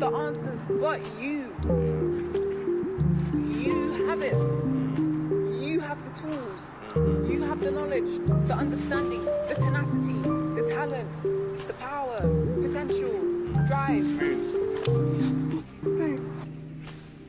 the answers but you. You have it. You have the tools. You have the knowledge, the understanding, the tenacity, the talent, the power, potential, drive. Experience.